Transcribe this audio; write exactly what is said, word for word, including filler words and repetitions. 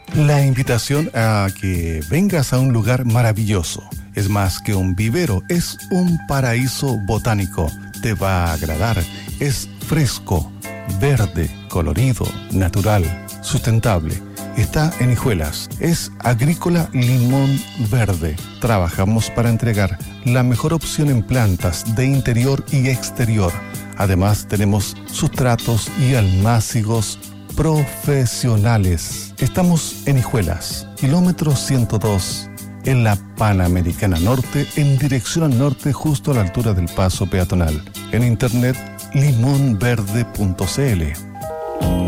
La invitación a que vengas a un lugar maravilloso. Es más que un vivero, es un paraíso botánico. Te va a agradar. Es fresco, verde, colorido, natural, sustentable. Está en Hijuelas. Es Agrícola Limón Verde. Trabajamos para entregar la mejor opción en plantas de interior y exterior. Además, tenemos sustratos y almácigos profesionales. Estamos en Hijuelas, kilómetro ciento dos, en la Panamericana Norte, en dirección al norte, justo a la altura del paso peatonal. En internet, limón verde punto c l.